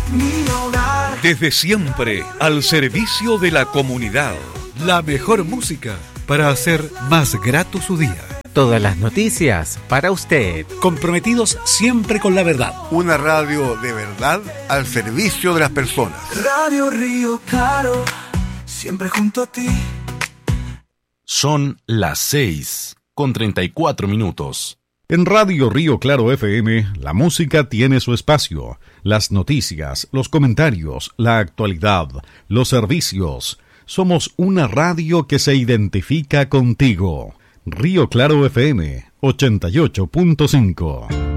mi hogar. Desde siempre, al servicio de la comunidad. La mejor música para hacer más grato su día. Todas las noticias para usted. Comprometidos siempre con la verdad. Una radio de verdad al servicio de las personas. Radio Río Claro, siempre junto a ti. Son las 6:34. En Radio Río Claro FM, la música tiene su espacio. Las noticias, los comentarios, la actualidad, los servicios. Somos una radio que se identifica contigo. Río Claro FM 88.5.